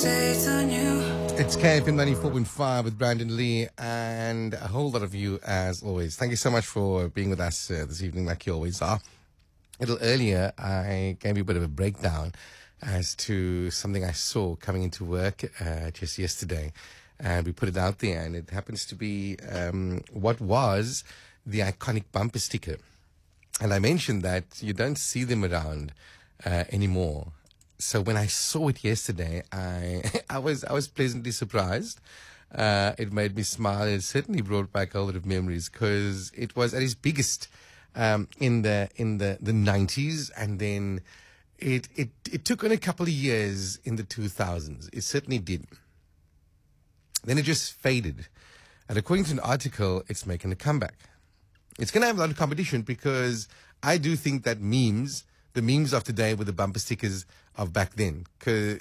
It's KFM 94.5 with Brandon Lee and a whole lot of you as always. Thank you so much for being with us this evening like you always are. A little earlier, I gave you a bit of a breakdown as to something I saw coming into work just yesterday. And we put it out there, and it happens to be what was the iconic bumper sticker. And I mentioned that you don't see them around anymore. So when I saw it yesterday, I was pleasantly surprised. It made me smile. It certainly brought back a lot of memories because it was at its biggest in the 90s, and then it took on a couple of years in the 2000s. It certainly did. Then it just faded. And according to an article, it's making a comeback. It's going to have a lot of competition because I do think that the memes of today were the bumper stickers of back then. Cause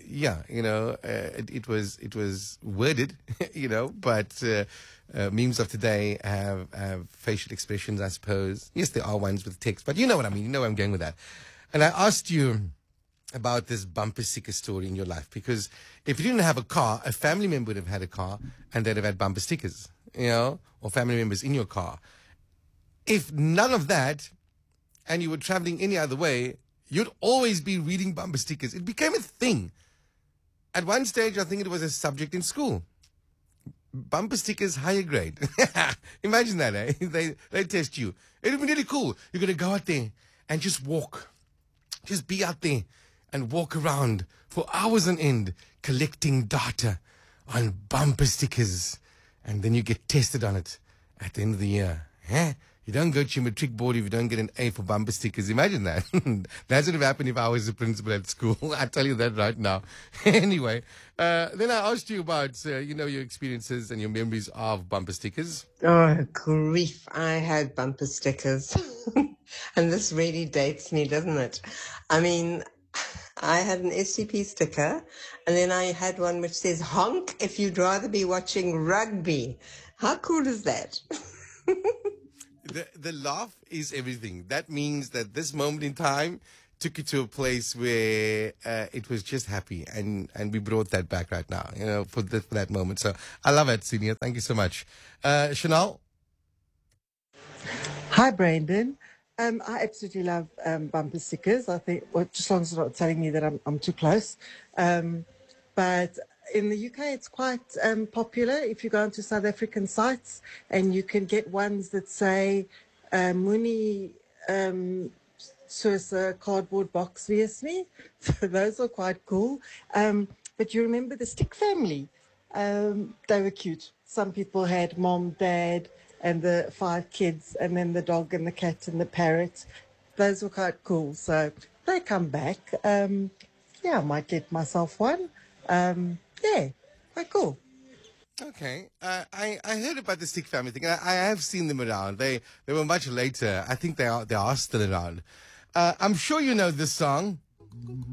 it was worded, but memes of today have facial expressions, I suppose. Yes, there are ones with text, but you know what I mean. You know where I'm going with that. And I asked you about this bumper sticker story in your life, because if you didn't have a car, a family member would have had a car and they'd have had bumper stickers, or family members in your car. If none of that, and you were traveling any other way, you'd always be reading bumper stickers. It became a thing. At one stage, I think it was a subject in school. Bumper stickers, higher grade. Imagine that, eh? They test you. It would be really cool. You're going to go out there and just walk. Just be out there and walk around for hours on end collecting data on bumper stickers. And then you get tested on it at the end of the year. Eh? You don't go to your matric board if you don't get an A for bumper stickers. Imagine that. That would have happened if I was the principal at school. I tell you that right now. Anyway, then I asked you about, your experiences and your memories of bumper stickers. Oh, grief. I had bumper stickers. And this really dates me, doesn't it? I mean, I had an SCP sticker, and then I had one which says, honk if you'd rather be watching rugby. How cool is that? The laugh is everything. That means that this moment in time took you to a place where it was just happy, and we brought that back right now, for that moment. So I love it, Senior. Thank you so much. Chanel? Hi, Brandon. I absolutely love bumper stickers. I think, just as long as it's not telling me that I'm too close. But in the UK, it's quite popular if you go onto South African sites, and you can get ones that say, Muni soos 'n cardboard box wees nie. So those are quite cool. But you remember the stick family? They were cute. Some people had mom, dad, and the 5 kids, and then the dog and the cat and the parrot. Those were quite cool. So they come back. I might get myself one. Quite cool. Okay. I heard about the stick family thing. I have seen them around. They were much later. I think they are still around. I'm sure you know this song.